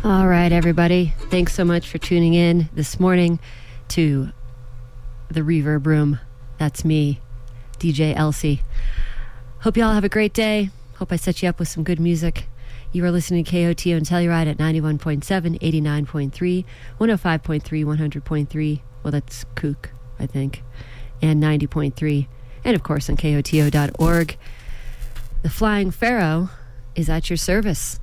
All right, everybody. Thanks so much for tuning in this morning to the Reverb Room. That's me, DJ Elsie. Hope y'all have a great day. Hope I set you up with some good music. You are listening to KOTO and Telluride at 91.7, 89.3, 105.3, 100.3. Well, that's Kook, I think. And 90.3. And, of course, on KOTO.org. The Flying Pharaoh is at your service.